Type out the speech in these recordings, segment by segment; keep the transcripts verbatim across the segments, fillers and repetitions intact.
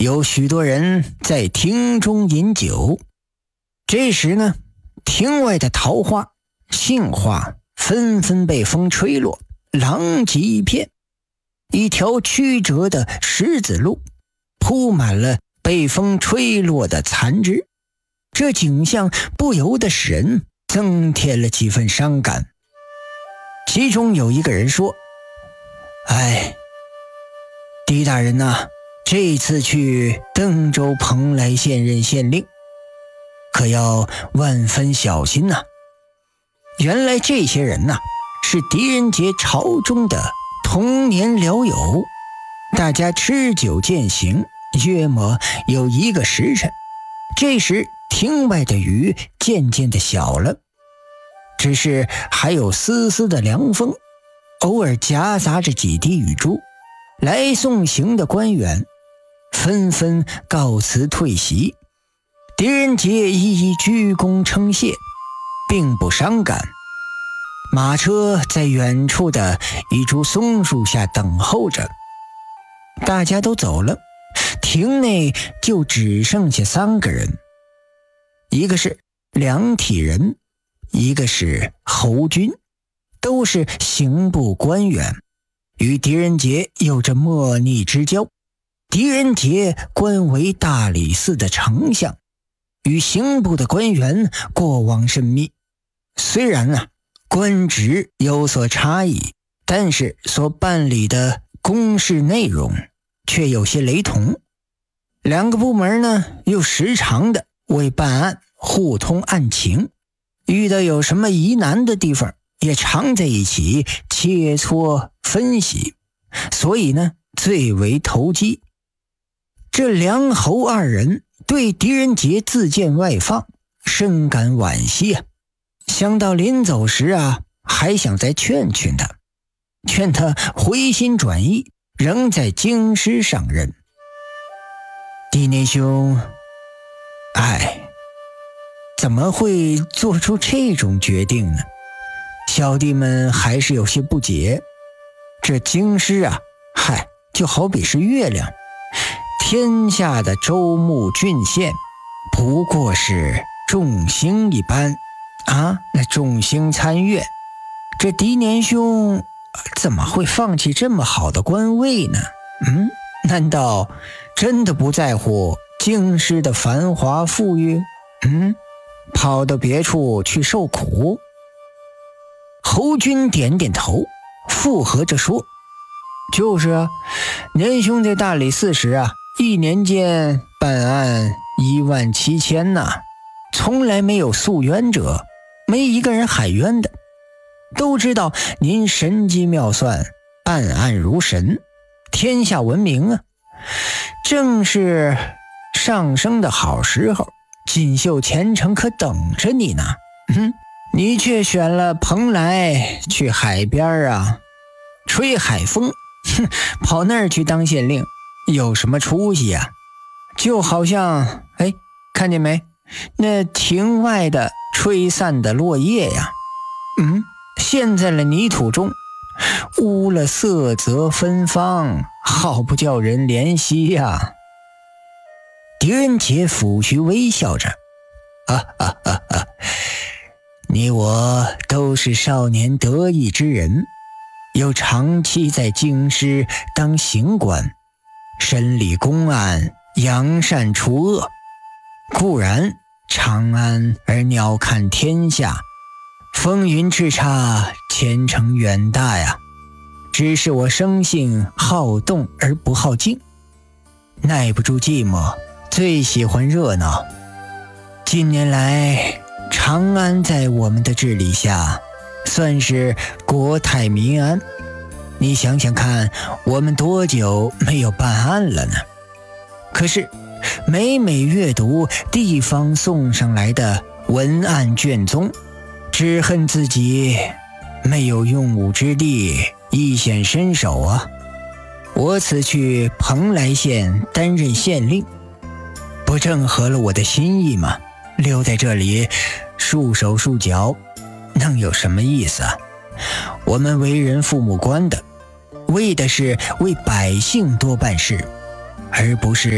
有许多人在厅中饮酒。这时呢，厅外的桃花、杏花纷纷被风吹落，狼藉一片。一条曲折的石子路铺满了被风吹落的残枝，这景象不由得使人增添了几分伤感。其中有一个人说：哎，狄大人呐、啊，这次去登州蓬莱县任县令，可要万分小心呐、啊。原来这些人呐、啊，是狄仁杰朝中的童年僚友，大家吃酒饯行，约莫有一个时辰。这时厅外的雨渐渐的小了，只是还有丝丝的凉风，偶尔夹杂着几滴雨珠。来送行的官员纷纷告辞退席，狄仁杰一一鞠躬称谢，并不伤感。马车在远处的一株松树下等候着，大家都走了，亭内就只剩下三个人，一个是梁体仁，一个是侯军，都是刑部官员，与狄仁杰有着莫逆之交。狄仁杰官为大理寺的丞相，与刑部的官员过往甚密，虽然啊官职有所差异，但是所办理的公事内容却有些雷同。两个部门呢又时常的为办案互通案情，遇到有什么疑难的地方也常在一起切磋分析，所以呢最为投机。这梁侯二人对狄仁杰自荐外放深感惋惜啊，想到临走时啊还想再劝劝他，劝他回心转意，仍在京师上任。狄年兄，哎，怎么会做出这种决定呢？小弟们还是有些不解。这京师啊，嗨，就好比是月亮，天下的州目郡县不过是众星一般啊，那众星参月，这狄年兄怎么会放弃这么好的官位呢？嗯，难道真的不在乎京师的繁华富裕？嗯，跑到别处去受苦？侯军点点头，附和着说：就是啊，年兄在大理寺时啊，一年间办案一万七千呐，从来没有诉冤者，没一个人喊冤的。都知道您神机妙算，办案如神，天下闻名啊。正是上升的好时候，锦绣前程可等着你呢。嗯，你却选了蓬莱去海边啊，吹海风，哼，跑那儿去当县令，有什么出息啊？就好像，哎，看见没？那亭外的吹散的落叶呀，嗯，陷在了泥土中，污了色泽芬芳，好不叫人怜惜呀。狄仁杰抚须微笑着，啊啊啊啊！你我都是少年得意之人，又长期在京师当刑官，审理公案，扬善除恶。固然长安而鸟瞰天下，风云叱咤，前程远大呀。只是我生性好动而不好静，耐不住寂寞，最喜欢热闹。近年来长安在我们的治理下算是国泰民安，你想想看，我们多久没有办案了呢？可是每每阅读地方送上来的文案卷宗，只恨自己没有用武之地，一显身手啊。我此去蓬莱县担任县令，不正合了我的心意吗？留在这里束手束脚，能有什么意思啊？我们为人父母官的，为的是为百姓多办事，而不是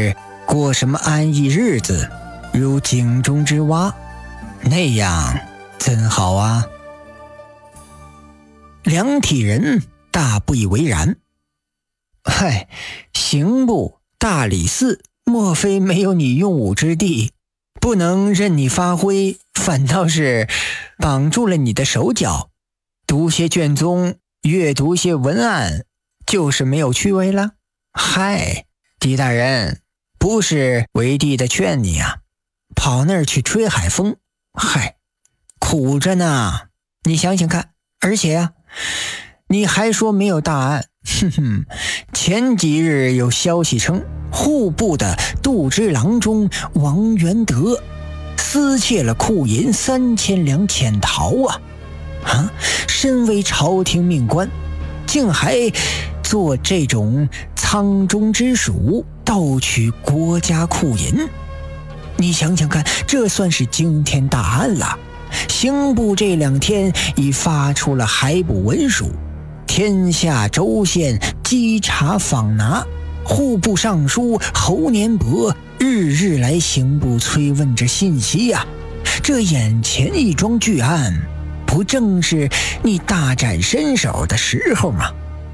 过什么安逸日子，如井中之蛙，那样怎好啊？梁体仁大不以为然。嗨，刑部大理寺莫非没有你用武之地，不能任你发挥，反倒是绑住了你的手脚，读些卷宗，阅读些文案，就是没有趣味了。嗨，狄大人，不是为帝的劝你啊，跑那儿去吹海风，嗨，苦着呢。你想想看，而且啊，你还说没有大案，哼哼，前几日有消息称，户部的度支郎中王元德私窃了库银三千两潜逃啊！啊，身为朝廷命官，竟还做这种仓中之鼠，盗取国家库银。你想想看，这算是惊天大案了。刑部这两天已发出了海捕文书，天下州县稽查访拿，户部尚书侯年伯日日来刑部催问着信息呀、啊。这眼前一桩巨案，不正是你大展身手的时候吗？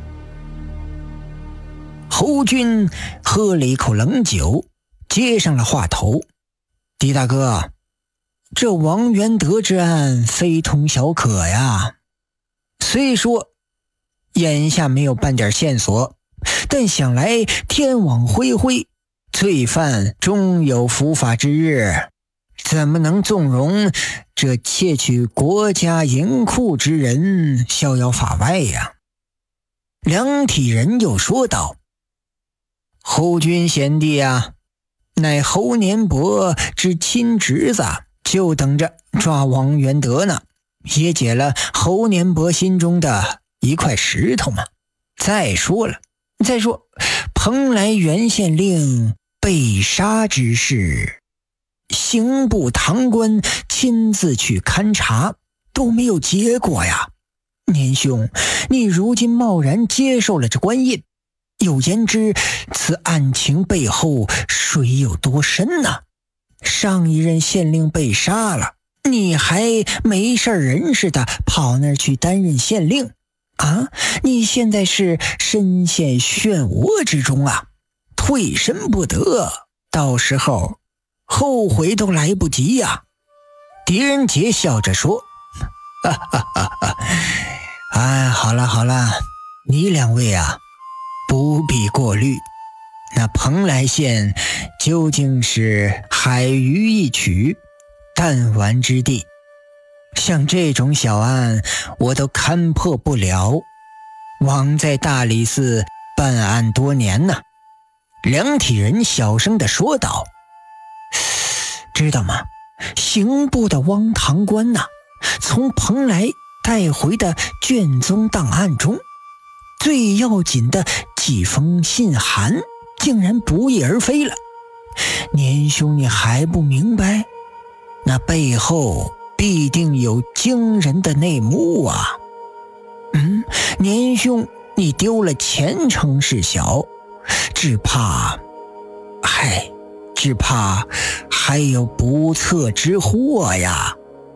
侯军喝了一口冷酒，接上了话头。狄大哥，这王元德之案非同小可呀。虽说眼下没有半点线索，但想来天网恢恢，罪犯终有伏法之日，怎么能纵容这窃取国家银库之人逍遥法外呀？梁体仁又说道：侯君贤弟啊，乃侯年伯之亲侄子，就等着抓王元德呢，也解了侯年伯心中的一块石头嘛。再说了，再说蓬莱原县令被杀之事，刑部堂官亲自去勘察，都没有结果呀。年兄，你如今贸然接受了这官印，有言之，此案情背后水有多深呢？上一任县令被杀了，你还没事人似的跑那儿去担任县令啊？你现在是深陷漩涡之中啊，退身不得，到时候后悔都来不及呀、啊。狄仁杰笑着说：哈哈哈哈，哎，好了好了，你两位啊，不必过虑。那蓬莱县究竟是海鱼一曲，弹丸之地，像这种小案我都勘破不了。枉在大理寺办案多年呢。梁体仁小声地说道：知道吗？刑部的汪堂官呐、啊，从蓬莱带回的卷宗档案中，最要紧的几封信函竟然不翼而飞了。年兄，你还不明白？那背后必定有惊人的内幕啊！嗯，年兄，你丢了前程事小，只怕，嗨，只怕还有不测之祸呀。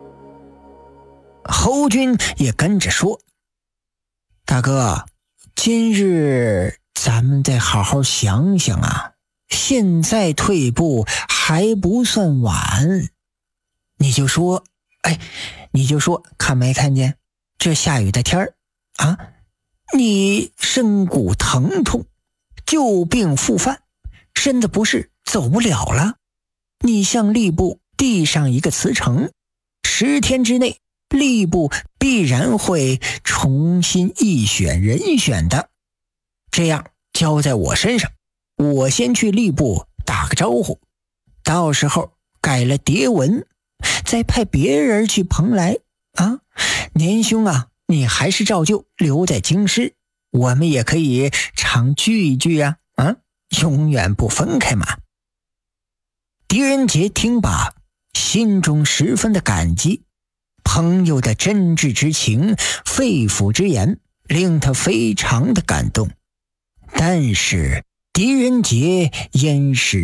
侯军也跟着说：大哥，今日咱们再好好想想啊，现在退步还不算晚。你就说，哎，你就说看没看见这下雨的天儿啊，你身骨疼痛，旧病复犯，身子不适，走不了了。你向吏部递上一个辞呈，十天之内吏部必然会重新议选人选的。这样交在我身上，我先去吏部打个招呼，到时候改了牒文，再派别人去蓬莱啊。年兄啊，你还是照旧留在京师，我们也可以常聚一聚啊，啊，永远不分开嘛。狄仁杰听罢，心中十分的感激，朋友的真挚之情，肺腑之言，令他非常的感动。但是狄仁杰焉是